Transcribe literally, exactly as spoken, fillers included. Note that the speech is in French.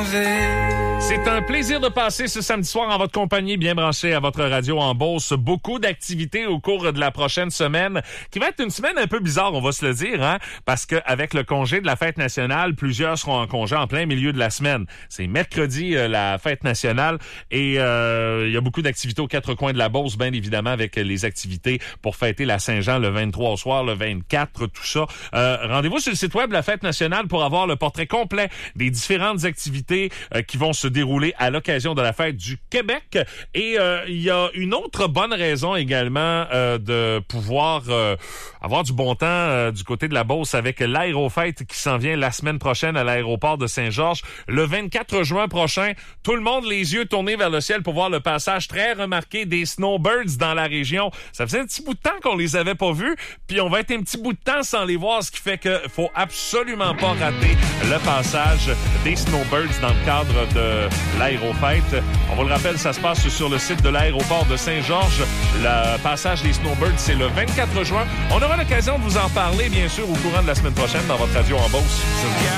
C'est un plaisir de passer ce samedi soir en votre compagnie, bien branché à votre radio en Beauce. Beaucoup d'activités au cours de la prochaine semaine, qui va être une semaine un peu bizarre, on va se le dire, hein, parce qu'avec le congé de la fête nationale, plusieurs seront en congé en plein milieu de la semaine. C'est mercredi, euh, la fête nationale, et euh, il y a beaucoup d'activités aux quatre coins de la Beauce, bien évidemment, avec les activités pour fêter la Saint-Jean le vingt-trois au soir, le vingt-quatre, tout ça. Euh, rendez-vous sur le site web de la fête nationale pour avoir le portrait complet des différentes activités euh, qui vont se dérouler à l'occasion de la fête du Québec. Et euh, il y a une autre bonne raison également euh, de pouvoir euh, avoir du bon temps euh, du côté de la Beauce avec l'aérofête qui s'en vient la semaine prochaine à l'aéroport de Saint-Georges. Le vingt-quatre juin prochain, tout le monde les yeux tournés vers le ciel pour voir le passage très remarqué des snowbirds dans la région. Ça faisait un petit bout de temps qu'on les avait pas vus, puis on va être un petit bout de temps sans les voir, ce qui fait que faut absolument pas rater le passage des snowbirds dans le cadre de l'aérofête. On vous le rappelle, ça se passe sur le site de l'aéroport de Saint-Georges. Le passage des snowbirds, c'est le vingt-quatre juin. On aura l'occasion de vous en parler, bien sûr, au courant de la semaine prochaine dans votre radio en Beauce.